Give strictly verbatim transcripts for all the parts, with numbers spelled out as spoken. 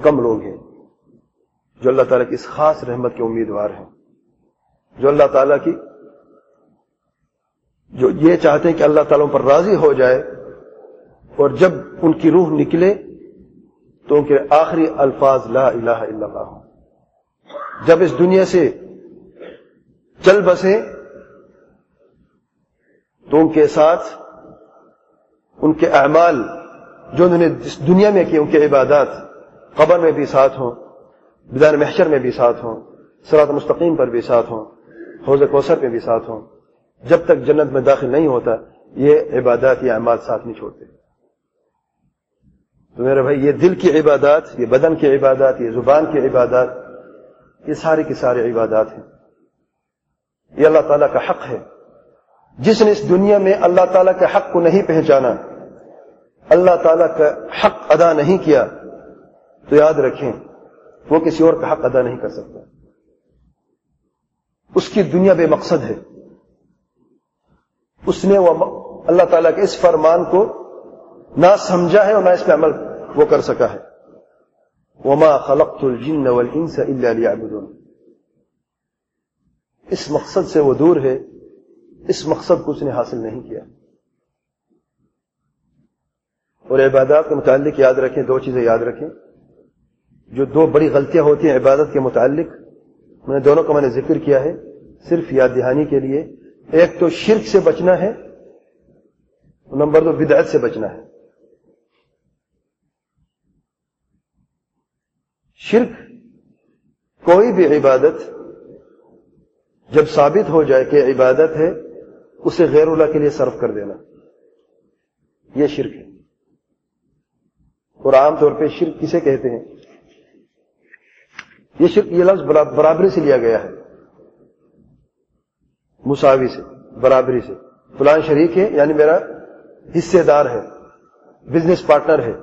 کم لوگ ہیں جو اللہ تعالیٰ کی اس خاص رحمت کے امیدوار ہیں، جو اللہ تعالیٰ کی جو یہ چاہتے ہیں کہ اللہ تعالیٰ پر راضی ہو جائے، اور جب ان کی روح نکلے تو ان کے آخری الفاظ لا الہ الا اللہ ہوں۔ جب اس دنیا سے چل بسیں تو ان کے ساتھ ان کے اعمال جو انہوں نے اس دنیا میں کیے، ان کے عبادات قبر میں بھی ساتھ ہوں، میدان محشر میں بھی ساتھ ہوں، صراط مستقیم پر بھی ساتھ ہوں، حوض کوثر میں بھی ساتھ ہوں۔ جب تک جنت میں داخل نہیں ہوتا یہ عبادات، یہ اعمال ساتھ نہیں چھوڑتے۔ تو میرے بھائی، یہ دل کی عبادات، یہ بدن کی عبادات، یہ زبان کی عبادات، یہ ساری کی ساری عبادات ہیں۔ یہ اللہ تعالیٰ کا حق ہے۔ جس نے اس دنیا میں اللہ تعالیٰ کے حق کو نہیں پہچانا، اللہ تعالیٰ کا حق ادا نہیں کیا، تو یاد رکھیں وہ کسی اور کا حق ادا نہیں کر سکتا۔ اس کی دنیا بے مقصد ہے۔ اس نے وہ اللہ تعالیٰ کے اس فرمان کو نہ سمجھا ہے اور نہ اس پہ عمل وہ کر سکا ہے۔ وما خلقت الجن والانس الا ليعبدون۔ اس مقصد سے وہ دور ہے، اس مقصد کو اس نے حاصل نہیں کیا۔ اور عبادات کے متعلق یاد رکھیں، دو چیزیں یاد رکھیں جو دو بڑی غلطیاں ہوتی ہیں عبادت کے متعلق، میں نے دونوں کا میں نے ذکر کیا ہے صرف یاد دہانی کے لیے۔ ایک تو شرک سے بچنا ہے، نمبر دو بدعت سے بچنا ہے۔ شرک، کوئی بھی عبادت جب ثابت ہو جائے کہ عبادت ہے، اسے غیر اللہ کے لیے صرف کر دینا، یہ شرک ہے۔ اور عام طور پہ شرک کسے کہتے ہیں؟ یہ شرک، یہ لفظ برابری سے لیا گیا ہے، مساوی سے، برابری سے۔ فلان شریک ہے یعنی میرا حصے دار ہے، بزنس پارٹنر ہے۔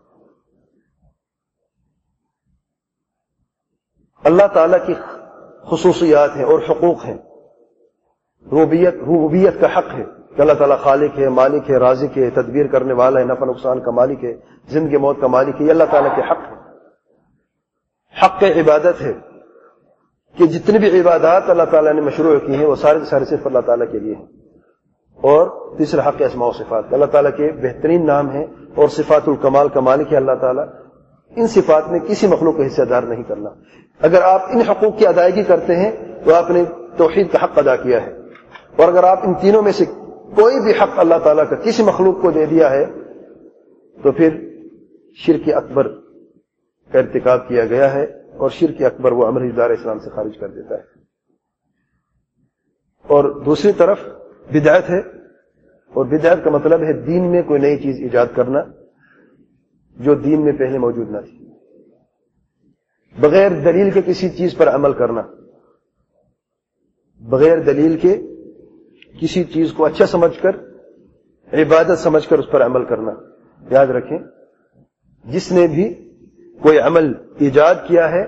اللہ تعالیٰ کی خصوصیات ہیں اور حقوق ہیں۔ ربوبیت ربوبیت کا حق ہے کہ اللہ تعالیٰ خالق ہے، مالک ہے، رازق ہے، تدبیر کرنے والا ہے، نفع نقصان کا مالک ہے، زندگی موت کا مالک ہے۔ یہ اللہ تعالیٰ کے حق ہے۔ حق عبادت ہے کہ جتنی بھی عبادات اللہ تعالیٰ نے مشروع کی ہیں وہ سارے سارے صرف اللہ تعالیٰ کے لیے ہیں۔ اور تیسرا حق اسماء و صفات، اللہ تعالیٰ کے بہترین نام ہیں اور صفات الکمال کا مالک ہے اللہ تعالیٰ۔ ان صفات میں کسی مخلوق کا حصہ دار نہیں کرنا۔ اگر آپ ان حقوق کی ادائیگی کرتے ہیں تو آپ نے توحید کا حق ادا کیا ہے، اور اگر آپ ان تینوں میں سے کوئی بھی حق اللہ تعالیٰ کا کسی مخلوق کو دے دیا ہے تو پھر شرک اکبر کا ارتکاب کیا گیا ہے، اور شرک اکبر وہ امر دار اسلام سے خارج کر دیتا ہے۔ اور دوسری طرف بدعت ہے، اور بدعت کا مطلب ہے دین میں کوئی نئی چیز ایجاد کرنا جو دین میں پہلے موجود نہ تھی، بغیر دلیل کے کسی چیز پر عمل کرنا، بغیر دلیل کے کسی چیز کو اچھا سمجھ کر، عبادت سمجھ کر اس پر عمل کرنا۔ یاد رکھیں، جس نے بھی کوئی عمل ایجاد کیا ہے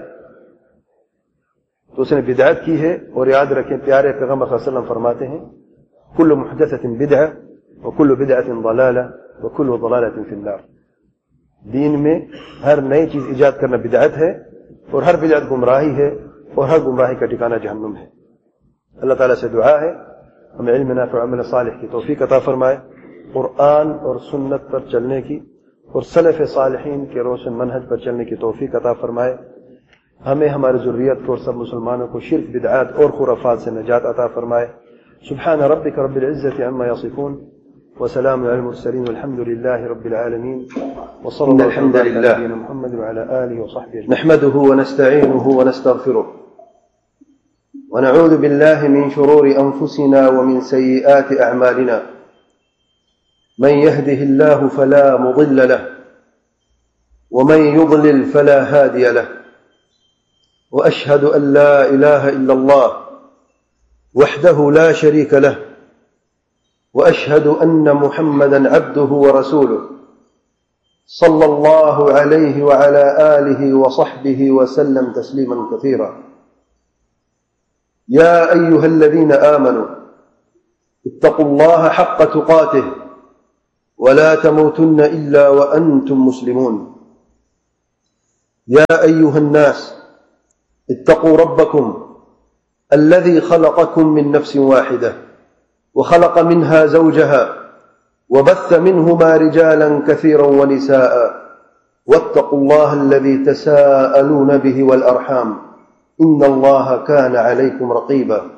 تو اس نے بدعت کی ہے۔ اور یاد رکھیں، پیارے پیغمبر صلی اللہ علیہ وسلم فرماتے ہیں کل محدثۃ بدعہ وکل بدعۃ ضلالہ وکل ضلالۃ فی النار۔ دین میں ہر نئی چیز ایجاد کرنا بدعت ہے، اور ہر بدعت گمراہی ہے، اور ہر گمراہی کا ٹھکانہ جہنم ہے۔ اللہ تعالیٰ سے دعا ہے ہمیں علم نافع و عمل صالح کی توفیق عطا فرمائے، قرآن اور سنت پر چلنے کی اور سلف صالحین کے روشن منہج پر چلنے کی توفیق عطا فرمائے۔ ہمیں، ہماری ذریت کو اور سب مسلمانوں کو شرک، بدعات اور خرافات سے نجات عطا فرمائے۔ سبحان ربک رب العزة عما یصفون وسلام علی المرسلین والحمد للہ رب العالمین وصلی اللہ علی نبینا محمد وعلى آلہ وصحبہ اجمعین۔ نحمده ونستعینه ونستغفره ونعوذ بالله من شرور أنفسنا ومن سيئات أعمالنا، من يهده الله فلا مضل له ومن يضلل فلا هادي له، وأشهد أن لا إله إلا الله وحده لا شريك له، وأشهد أن محمدا عبده ورسوله صلى الله عليه وعلى آله وصحبه وسلم تسليما كثيرا۔ يا أيها الذين آمنوا اتقوا الله حق تقاته ولا تموتن إلا وأنتم مسلمون۔ يا أيها الناس اتقوا ربكم الذي خلقكم من نفس واحدة وخلق منها زوجها وبث منهما رجالا كثيرا ونساء واتقوا الله الذي تساءلون به والأرحام إن الله كان عليكم رقيبا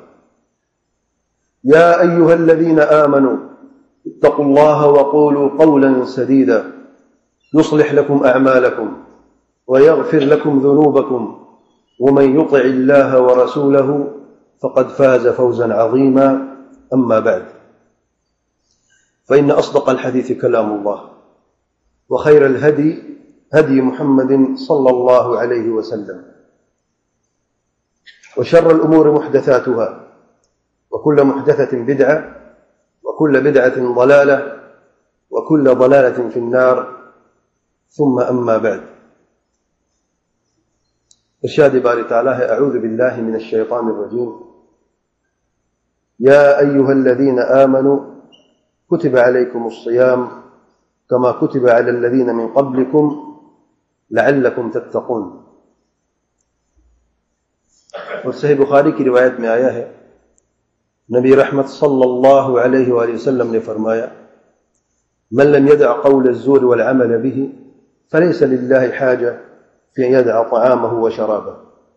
يا أيها الذين آمنوا اتقوا الله وقولوا قولا سديدا يصلح لكم أعمالكم ويغفر لكم ذنوبكم ومن يطع الله ورسوله فقد فاز فوزا عظيما أما بعد فإن أصدق الحديث كلام الله وخير الهدي هدي محمد صلى الله عليه وسلم وشر الأمور محدثاتها وكل محدثة بدعة وكل بدعة ضلالة وكل ضلالة في النار ثم أما بعد ارشاد باری تعالی ہے اعوذ باللہ من الشیطان الرجیم یا ایہا الذین آمنوا کتب علیکم الصیام کما کتب علی الذین من قبلکم لعلکم تتقون. اور صحیح بخاری کی روایت میں آیا ہے نبی رحمت صلی اللہ علیہ وآلہ وسلم نے فرمایا من لم يدع قول الزور والعمل به فليس لله حاجة في أن يدع طعامه وشرابه.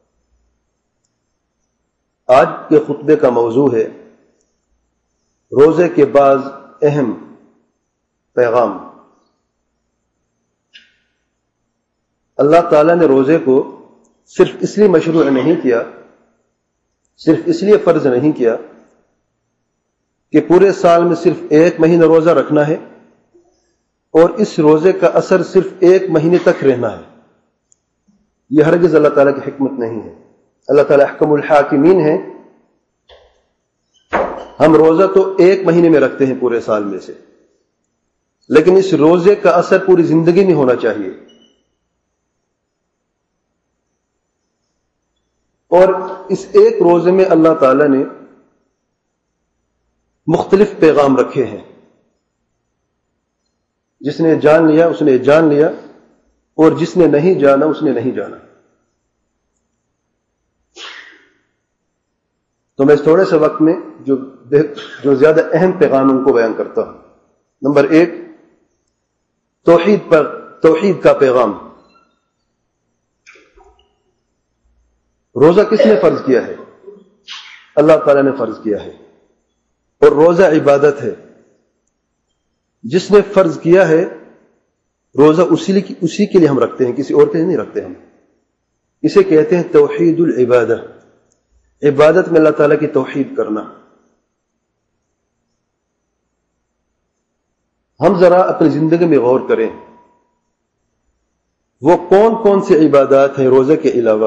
آج کے خطبے کا موضوع ہے روزے کے بعض اہم پیغام. اللہ تعالیٰ نے روزے کو صرف اس لیے مشروع نہیں کیا، صرف اس لیے فرض نہیں کیا کہ پورے سال میں صرف ایک مہینہ روزہ رکھنا ہے اور اس روزے کا اثر صرف ایک مہینے تک رہنا ہے. یہ ہرگز اللہ تعالیٰ کی حکمت نہیں ہے. اللہ تعالیٰ احکم الحاکمین ہے. ہم روزہ تو ایک مہینے میں رکھتے ہیں پورے سال میں سے، لیکن اس روزے کا اثر پوری زندگی میں ہونا چاہیے. اور اس ایک روزے میں اللہ تعالیٰ نے مختلف پیغام رکھے ہیں. جس نے جان لیا اس نے جان لیا، اور جس نے نہیں جانا اس نے نہیں جانا. تو میں اس تھوڑے سے وقت میں جو جو زیادہ اہم پیغام ان کو بیان کرتا ہوں. نمبر ایک، توحید پر توحید کا پیغام. روزہ کس نے فرض کیا ہے؟ اللہ تعالیٰ نے فرض کیا ہے، اور روزہ عبادت ہے. جس نے فرض کیا ہے روزہ اسی اسی کے لیے ہم رکھتے ہیں، کسی اور کے لیے نہیں رکھتے. ہم اسے کہتے ہیں توحید العبادہ. عبادت میں اللہ تعالیٰ کی توحید کرنا. ہم ذرا اپنی زندگی میں غور کریں، وہ کون کون سی عبادات ہیں روزے کے علاوہ،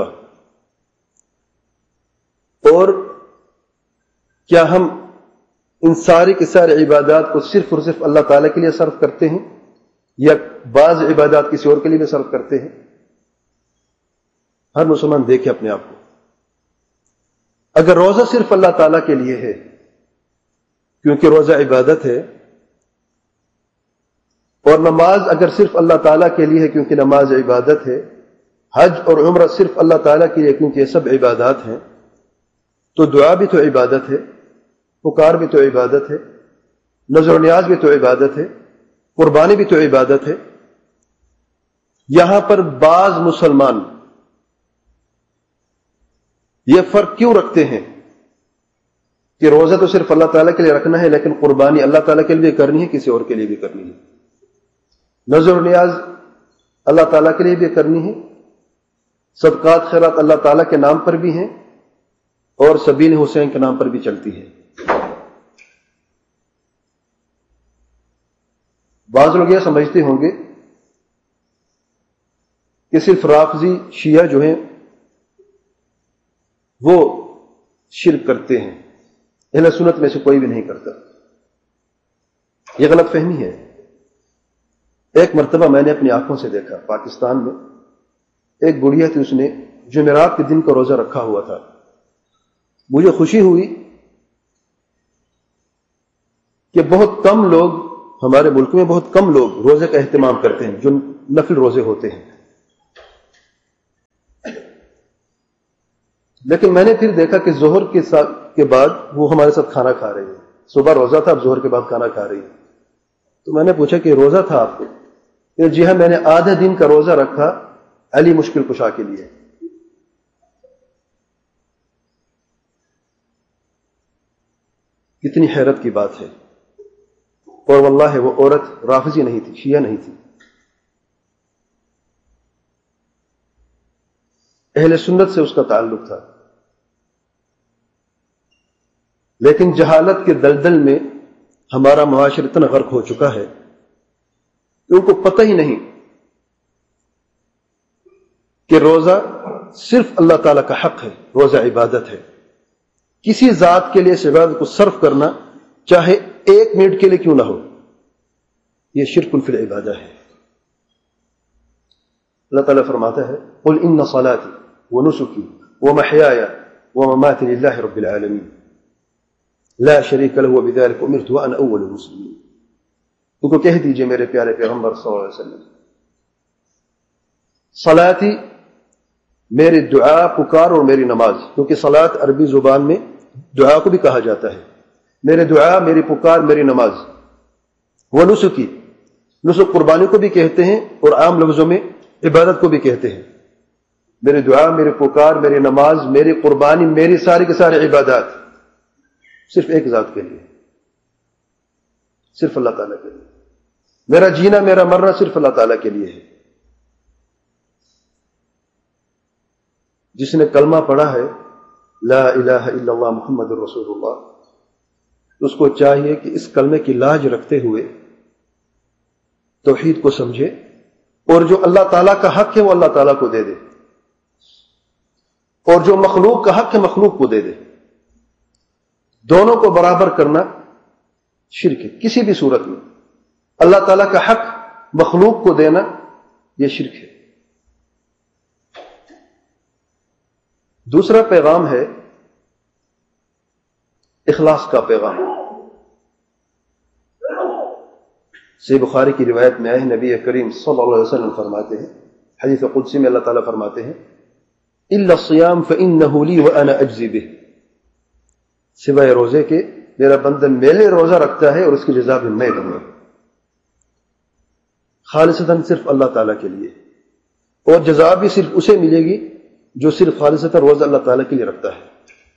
اور کیا ہم ان ساری کی ساری عبادات کو صرف اور صرف اللہ تعالیٰ کے لیے صرف کرتے ہیں، یا بعض عبادات کسی اور کے لیے بھی صرف کرتے ہیں؟ ہر مسلمان دیکھے اپنے آپ کو. اگر روزہ صرف اللہ تعالیٰ کے لیے ہے کیونکہ روزہ عبادت ہے، اور نماز اگر صرف اللہ تعالیٰ کے لیے ہے کیونکہ نماز عبادت ہے، حج اور عمرہ صرف اللہ تعالیٰ کے لیے کیونکہ یہ سب عبادات ہیں، تو دعا بھی تو عبادت ہے، پکار بھی تو عبادت ہے، نظر و نیاز بھی تو عبادت ہے، قربانی بھی تو عبادت ہے. یہاں پر بعض مسلمان یہ فرق کیوں رکھتے ہیں کہ روزہ تو صرف اللہ تعالیٰ کے لیے رکھنا ہے، لیکن قربانی اللہ تعالیٰ کے لیے کرنی ہے، کسی اور کے لیے بھی کرنی ہے. نظر و نیاز اللہ تعالیٰ کے لیے بھی کرنی ہے، صدقات خیرات اللہ تعالیٰ کے نام پر بھی ہیں، اور سبیل حسین کے نام پر بھی چلتی ہے. بعض لوگ یہ سمجھتے ہوں گے کہ صرف رافضی شیعہ جو ہیں وہ شرک کرتے ہیں، اہل سنت میں سے کوئی بھی نہیں کرتا. یہ غلط فہمی ہے. ایک مرتبہ میں نے اپنی آنکھوں سے دیکھا، پاکستان میں ایک بڑھیا تھی، اس نے جمعرات کے دن کا روزہ رکھا ہوا تھا. مجھے خوشی ہوئی کہ بہت کم لوگ ہمارے ملک میں بہت کم لوگ روزے کا اہتمام کرتے ہیں جو نفل روزے ہوتے ہیں. لیکن میں نے پھر دیکھا کہ ظہر کے ساتھ کے بعد وہ ہمارے ساتھ کھانا کھا رہی ہے. صبح روزہ تھا, اب ظہر کے بعد کھانا کھا رہی ہے. تو میں نے پوچھا کہ روزہ تھا آپ کو؟ کہ جی ہاں, میں نے آدھا دن کا روزہ رکھا علی مشکل کشا کے لیے. کتنی حیرت کی بات ہے. اور واللہ وہ عورت رافضی نہیں تھی, شیعہ نہیں تھی, اہل سنت سے اس کا تعلق تھا. لیکن جہالت کے دلدل میں ہمارا معاشرہ اتنا غرق ہو چکا ہے کہ ان کو پتہ ہی نہیں کہ روزہ صرف اللہ تعالیٰ کا حق ہے, روزہ عبادت ہے. کسی ذات کے لیے اس عبادت کو صرف کرنا چاہے ایک منٹ کے لیے کیوں نہ ہو, یہ شرک فی العبادہ ہے. اللہ تعالیٰ فرماتا ہے قل ان صلاتی ونسکی ومحیای ومماتی للہ رب العالمین لا شریک له وبذلک امرت وانا اول المسلمین. ان کو کہہ دیجئے میرے پیارے پیغمبر صلی اللہ علیہ وسلم, صلاتی میری دعا, پکار اور میری نماز, کیونکہ صلاۃ عربی زبان میں دعا کو بھی کہا جاتا ہے. میرے دعا, میری پکار, میری نماز. وہ نسکی, نسک قربانی کو بھی کہتے ہیں اور عام لفظوں میں عبادت کو بھی کہتے ہیں. میری دعا, میری پکار, میری نماز, میری قربانی, میری ساری کے سارے عبادات صرف ایک ذات کے لیے, صرف اللہ تعالیٰ کے لیے. میرا جینا, میرا مرنا صرف اللہ تعالیٰ کے لیے ہے. جس نے کلمہ پڑھا ہے لا الہ الا اللہ محمد رسول اللہ, اس کو چاہیے کہ اس کلمے کی لاج رکھتے ہوئے توحید کو سمجھے, اور جو اللہ تعالیٰ کا حق ہے وہ اللہ تعالیٰ کو دے دے, اور جو مخلوق کا حق ہے مخلوق کو دے دے. دونوں کو برابر کرنا شرک ہے کسی بھی صورت میں. اللہ تعالیٰ کا حق مخلوق کو دینا یہ شرک ہے. دوسرا پیغام ہے اخلاص کا پیغام. صحیح بخاری کی روایت میں ہے, نبی کریم صلی اللہ علیہ وسلم فرماتے ہیں, حدیث قدسی میں اللہ تعالیٰ فرماتے ہیں الا الصیام فانہ لی وانا اجزی بہ, سوائے روزے کے میرا بندہ میرے روزہ رکھتا ہے اور اس کی جزا بھی میں دوں گا. خالصتاً صرف اللہ تعالیٰ کے لیے, اور جزا بھی صرف اسے ملے گی جو صرف خالصتاً روزہ اللہ تعالیٰ کے لیے رکھتا ہے.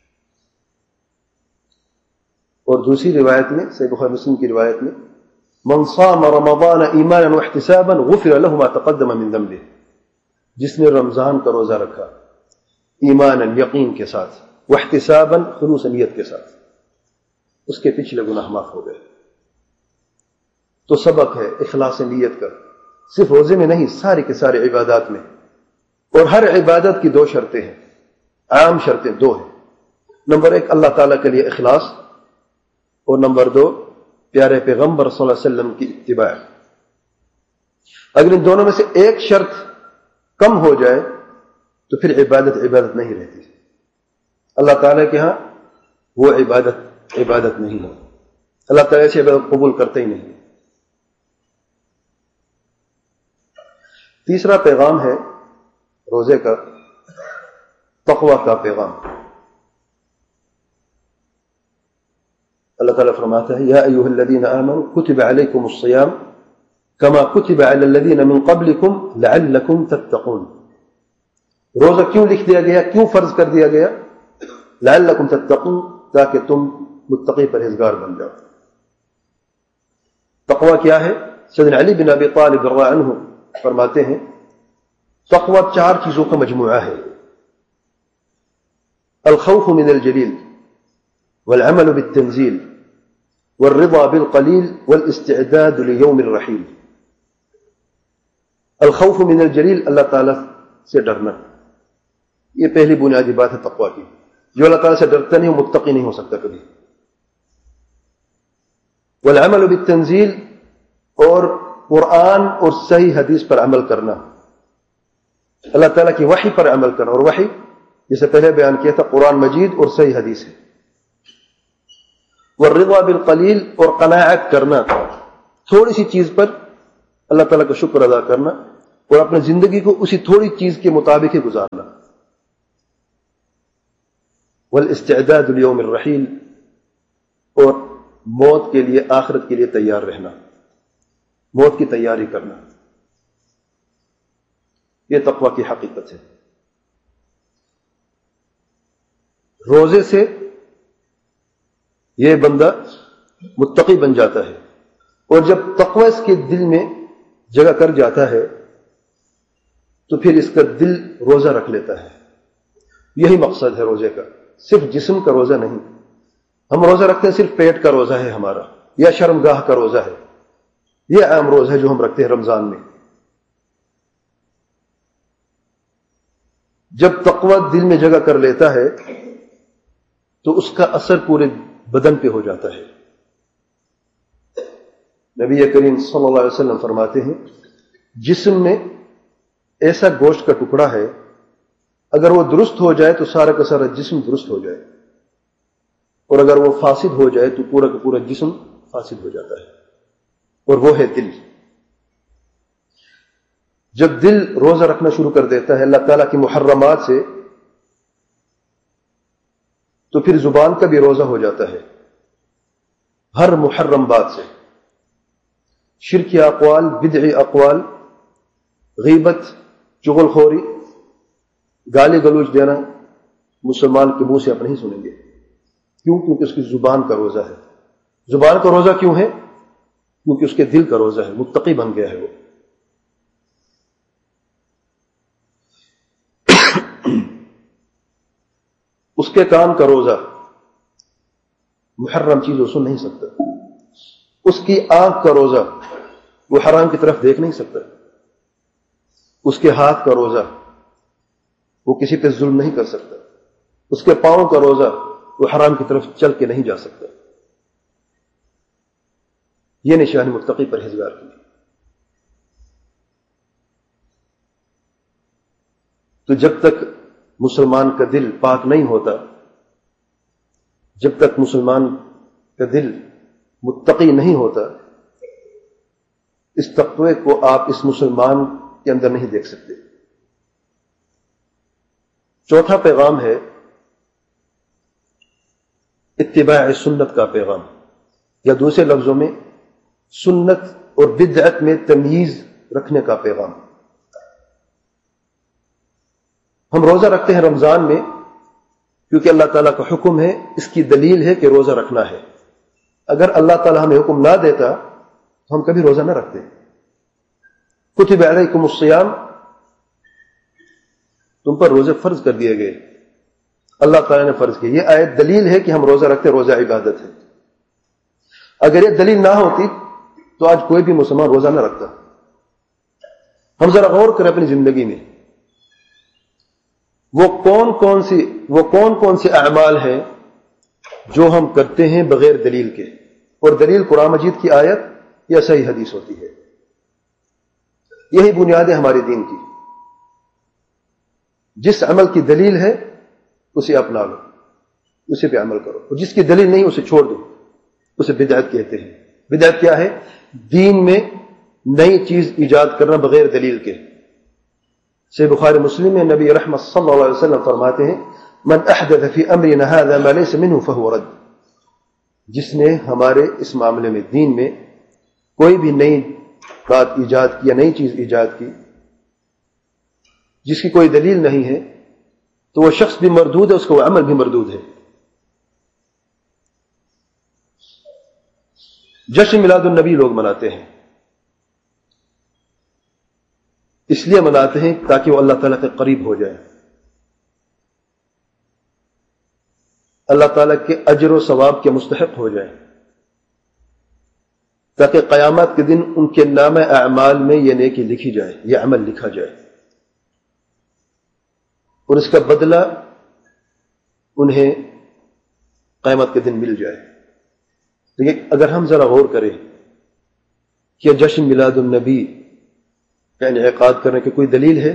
اور دوسری روایت میں, صحیح بخاری مسلم کی روایت میں, من صام رمضان ایمانا واحتسابا غفر له ما تقدم من ذنبه, جس نے رمضان کا روزہ رکھا ایمانا, یقین کے ساتھ, واحتسابا, خلوص نیت کے ساتھ, اس کے پچھلے گناہ معاف ہو گئے. تو سبق ہے اخلاص نیت کا, صرف روزے میں نہیں, سارے کے سارے عبادات میں. اور ہر عبادت کی دو شرطیں ہیں, عام شرطیں دو ہیں. نمبر ایک اللہ تعالیٰ کے لیے اخلاص, اور نمبر دو پیارے پیغمبر صلی اللہ علیہ وسلم کی اتباع. اگر ان دونوں میں سے ایک شرط کم ہو جائے تو پھر عبادت عبادت نہیں رہتی. اللہ تعالیٰ کے ہاں وہ عبادت عبادت نہیں ہے. اللہ تعالیٰ سے عبادت قبول کرتے ہی نہیں. تیسرا پیغام ہے روزے کا تقوی کا پیغام. اللہ تعالیٰ فرماتا ہے یا ایھا الذین آمنوا کتب علیکم الصیام کما کتب علی الذین من قبلکم لعلکم تتقون. روزہ کیوں لکھ دیا گیا, کیوں فرض کر دیا گیا؟ لعلکم تتقون, تاکہ تم متقی پرہیزگار بن جاؤ. تقوی کیا ہے؟ سیدنا علی بن ابی طالب رضی اللہ عنہ فرماتے ہیں تقوی چار چیزوں کا مجموعہ ہے. الخوف من الجلیل والعمل بالتنزیل والرضا بالقلیل والاستعداد لیوم الرحیل. الخوف من الجلیل, اللہ تعالیٰ سے ڈرنا, یہ پہلی بنیادی بات ہے تقوی کی. جو اللہ تعالیٰ سے ڈرتا نہیں وہ متقی نہیں ہو سکتا کبھی. والعمل بالتنزیل, اور قرآن اور صحیح حدیث پر عمل کرنا, اللہ تعالیٰ کی وحی پر عمل کرنا. اور وحی جسے پہلے بیان کیا تھا قرآن مجید اور صحیح حدیث ہے. والرضا بالقلیل, اور قناعت کرنا, تھوڑی سی چیز پر اللہ تعالیٰ کا شکر ادا کرنا اور اپنی زندگی کو اسی تھوڑی چیز کے مطابق ہی گزارنا. والاستعداد لیوم الرحیل، اور موت کے لیے، آخرت کے لیے تیار رہنا، موت کی تیاری کرنا، یہ تقوی کی حقیقت ہے۔ روزے سے یہ بندہ متقی بن جاتا ہے، اور جب تقوی اس کے دل میں جگہ کر جاتا ہے تو پھر اس کا دل روزہ رکھ لیتا ہے۔ یہی مقصد ہے روزے کا، صرف جسم کا روزہ نہیں۔ ہم روزہ رکھتے ہیں صرف پیٹ کا روزہ ہے ہمارا، یا شرمگاہ کا روزہ ہے، یہ عام روزہ ہے جو ہم رکھتے ہیں رمضان میں۔ جب تقوی دل میں جگہ کر لیتا ہے تو اس کا اثر پورے بدن پہ ہو جاتا ہے۔ نبی کریم صلی اللہ علیہ وسلم فرماتے ہیں جسم میں ایسا گوشت کا ٹکڑا ہے، اگر وہ درست ہو جائے تو سارا کا سارا جسم درست ہو جائے، اور اگر وہ فاسد ہو جائے تو پورا کا پورا جسم فاسد ہو جاتا ہے، اور وہ ہے دل۔ جب دل روزہ رکھنا شروع کر دیتا ہے اللہ تعالیٰ کی محرمات سے، تو پھر زبان کا بھی روزہ ہو جاتا ہے ہر محرم بات سے، شرکی اقوال، بدعی اقوال، غیبت، چغل خوری، گالی گلوچ دینا مسلمان کے منہ سے آپ نہیں سنیں گے۔ کیوں؟ کیونکہ اس کی زبان کا روزہ ہے۔ زبان کا روزہ کیوں ہے؟ کیونکہ اس کے دل کا روزہ ہے، متقی بن گیا ہے وہ۔ اس کے کان کا روزہ، محرم چیز وہ سن نہیں سکتا۔ اس کی آنکھ کا روزہ، وہ حرام کی طرف دیکھ نہیں سکتا۔ اس کے ہاتھ کا روزہ، وہ کسی پہ ظلم نہیں کر سکتا۔ اس کے پاؤں کا روزہ، وہ حرام کی طرف چل کے نہیں جا سکتا۔ یہ نشانی متقی پرہیزگار کی۔ تو جب تک مسلمان کا دل پاک نہیں ہوتا، جب تک مسلمان کا دل متقی نہیں ہوتا، اس تقوی کو آپ اس مسلمان کے اندر نہیں دیکھ سکتے۔ چوتھا پیغام ہے اتباع سنت کا پیغام، یا دوسرے لفظوں میں سنت اور بدعت میں تمییز رکھنے کا پیغام۔ ہم روزہ رکھتے ہیں رمضان میں کیونکہ اللہ تعالیٰ کا حکم ہے، اس کی دلیل ہے کہ روزہ رکھنا ہے۔ اگر اللہ تعالیٰ ہمیں حکم نہ دیتا تو ہم کبھی روزہ نہ رکھتے۔ کتب علیکم الصیام، تم پر روزے فرض کر دیے گئے، اللہ تعالیٰ نے فرض کیا۔ یہ آیت دلیل ہے کہ ہم روزہ رکھتے، روزہ عبادت ہے۔ اگر یہ دلیل نہ ہوتی تو آج کوئی بھی مسلمان روزہ نہ رکھتا۔ ہم ذرا غور کریں اپنی زندگی میں، وہ کون کون سی وہ کون کون سے اعمال ہیں جو ہم کرتے ہیں بغیر دلیل کے، اور دلیل قرآن مجید کی آیت یا صحیح حدیث ہوتی ہے۔ یہی بنیاد ہے ہمارے دین کی۔ جس عمل کی دلیل ہے اسے اپنا لو، اسے پہ عمل کرو، اور جس کی دلیل نہیں اسے چھوڑ دو، اسے بدعت کہتے ہیں۔ بدعت کیا ہے؟ دین میں نئی چیز ایجاد کرنا بغیر دلیل کے۔ صحیح بخاری مسلم میں نبی رحمت صلی اللہ علیہ وسلم فرماتے ہیں من احدث فی امرنا هذا ما ليس منه فهو رد، جس نے ہمارے اس معاملے میں، دین میں کوئی بھی نئی بات ایجاد کی یا نئی چیز ایجاد کی جس کی کوئی دلیل نہیں ہے، تو وہ شخص بھی مردود ہے، اس کا وہ عمل بھی مردود ہے۔ جشن میلاد النبی لوگ مناتے ہیں، اس لیے مناتے ہیں تاکہ وہ اللہ تعالیٰ کے قریب ہو جائے، اللہ تعالیٰ کے اجر و ثواب کے مستحق ہو جائے، تاکہ قیامت کے دن ان کے نام اعمال میں یہ نیکی لکھی جائے، یہ عمل لکھا جائے، اور اس کا بدلہ انہیں قیامت کے دن مل جائے۔ لیکن اگر ہم ذرا غور کریں کہ جشن میلاد النبی کا انعقاد کرنے کی کوئی دلیل ہے؟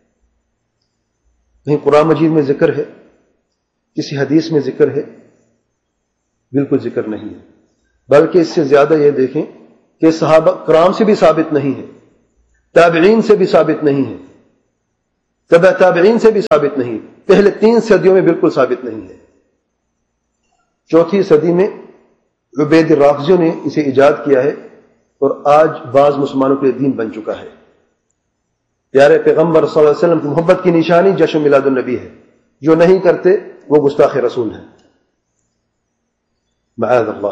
کہیں قرآن مجید میں ذکر ہے؟ کسی حدیث میں ذکر ہے؟ بالکل ذکر نہیں ہے۔ بلکہ اس سے زیادہ یہ دیکھیں کہ صحابہ کرام سے بھی ثابت نہیں ہے، تابعین سے بھی ثابت نہیں ہے، تبع تابعین سے بھی ثابت نہیں، پہلے تین صدیوں میں بالکل ثابت نہیں ہے۔ چوتھی صدی میں عبید الرافضیوں نے اسے ایجاد کیا ہے اور آج بعض مسلمانوں کے لیے دین بن چکا ہے۔ پیارے پیغمبر صلی اللہ علیہ وسلم کی محبت کی نشانی جشن میلاد النبی ہے، جو نہیں کرتے وہ گستاخ رسول ہیں۔ معاذ اللہ،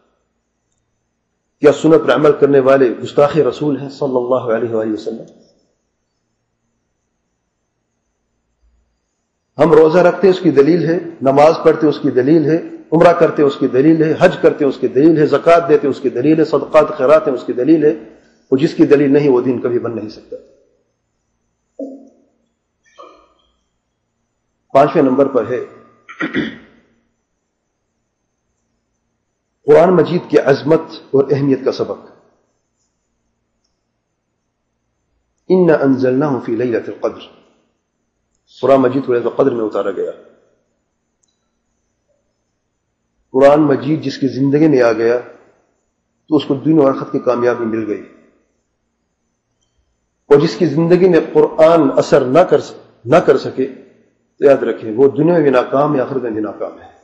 کیا سنت پر عمل کرنے والے گستاخ رسول ہیں صلی اللہ علیہ وآلہ وسلم؟ ہم روزہ رکھتے ہیں اس کی دلیل ہے، نماز پڑھتے اس کی دلیل ہے، عمرہ کرتے اس کی دلیل ہے، حج کرتے اس کی دلیل ہے، زکوٰۃ دیتے اس کی دلیل ہے، صدقات خیرات ہیں اس کی دلیل ہے، اور جس کی دلیل نہیں وہ دین کبھی بن نہیں سکتا۔ پانچویں نمبر پر ہے قرآن مجید کی عظمت اور اہمیت کا سبق۔ اِنَّا أَنزَلْنَاهُ فِي لَيْلَةِ الْقَدْرِ، قرآن مجید کو لیلۃ القدر میں اتارا گیا۔ قرآن مجید جس کی زندگی میں آ گیا تو اس کو دنیا اور آخرت کی کامیابی مل گئی، اور جس کی زندگی میں قرآن اثر نہ کر نہ کر سکے تو یاد رکھیں وہ دنیا میں بھی ناکام ہے، آخرت میں بھی ناکام ہے۔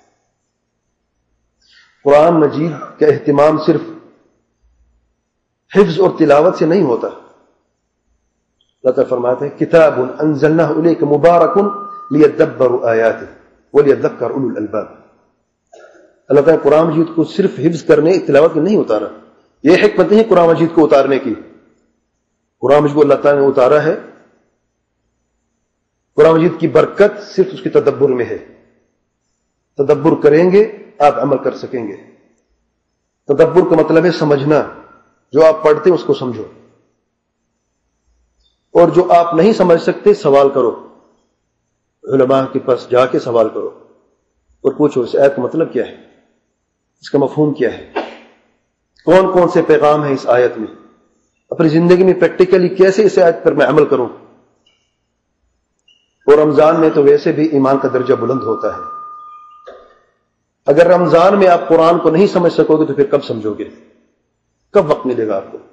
قرآن مجید کا اہتمام صرف حفظ اور تلاوت سے نہیں ہوتا۔ اللہ تعالیٰ فرماتے ہیں کتاب انزلناہ الیک مبارک لیدبروا آیاتہ ولیذکر اولو الالباب۔ اللہ تعالیٰ نے قرآن مجید کو صرف حفظ کرنے تلاوت میں نہیں اتارا، یہ حکمت نہیں قرآن مجید کو اتارنے کی۔ قرآن مجید کو اللہ تعالیٰ نے اتارا ہے، قرآن مجید کی برکت صرف اس کے تدبر میں ہے۔ تدبر کریں گے آپ عمل کر سکیں گے۔ تدبر کا مطلب ہے سمجھنا، جو آپ پڑھتے ہیں اس کو سمجھو، اور جو آپ نہیں سمجھ سکتے سوال کرو، علماء کے پاس جا کے سوال کرو اور پوچھو اس آیت کا مطلب کیا ہے، اس کا مفہوم کیا ہے، کون کون سے پیغام ہیں اس آیت میں، اپنی زندگی میں پریکٹیکلی کیسے اس آیت پر میں عمل کروں۔ اور رمضان میں تو ویسے بھی ایمان کا درجہ بلند ہوتا ہے۔ اگر رمضان میں آپ قرآن کو نہیں سمجھ سکو گے تو پھر کب سمجھو گے، کب وقت ملے گا آپ کو؟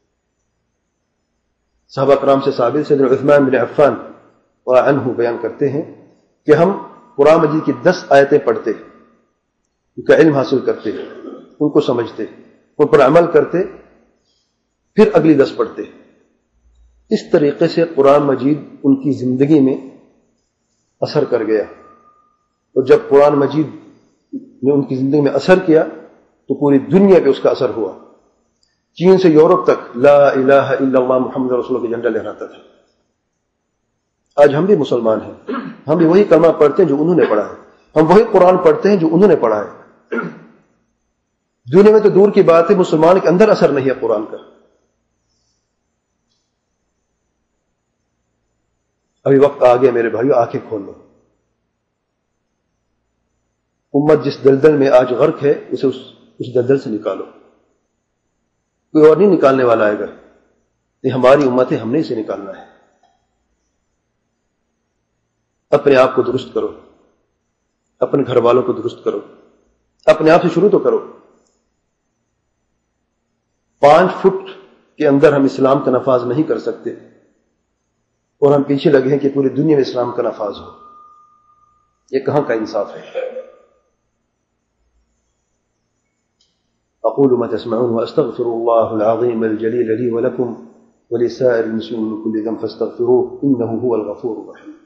صحابہ کرام سے ثابت سیدنا عثمان بن عفان رضی اللہ عنہ بیان کرتے ہیں کہ ہم قرآن مجید کی دس آیتیں پڑھتے، ان کا علم حاصل کرتے، ان کو سمجھتے، ان پر عمل کرتے، پھر اگلی دس پڑھتے۔ اس طریقے سے قرآن مجید ان کی زندگی میں اثر کر گیا، اور جب قرآن مجید نے ان کی زندگی میں اثر کیا تو پوری دنیا پہ اس کا اثر ہوا۔ چین سے یورپ تک لا الہ الا اللہ محمد رسول اللہ کا جھنڈا لہراتا تھا۔ آج ہم بھی مسلمان ہیں، ہم بھی وہی کلمہ پڑھتے ہیں جو انہوں نے پڑھا ہے، ہم وہی قرآن پڑھتے ہیں جو انہوں نے پڑھا ہے۔ دنیا میں تو دور کی بات ہے، مسلمان کے اندر اثر نہیں ہے قرآن کا۔ ابھی وقت آ گیا میرے بھائیو، آنکھیں کھول لو۔ امت جس دلدل میں آج غرق ہے اسے اس, اس دلدل سے نکالو، کوئی اور نہیں نکالنے والا آئے گا، یہ ہماری امت ہے، ہم نے اسے نکالنا ہے۔ اپنے آپ کو درست کرو، اپنے گھر والوں کو درست کرو، اپنے آپ سے شروع تو کرو۔ پانچ فٹ کے اندر ہم اسلام کا نفاذ نہیں کر سکتے، اور ہم پیچھے لگے ہیں کہ پوری دنیا میں اسلام کا نفاذ ہو، یہ کہاں کا انصاف ہے؟ أقول ما تسمعون وأستغفر الله العظيم الجليل لي ولكم ولسائر المسلمين من كل ذنب فاستغفروه إنه هو الغفور الرحيم.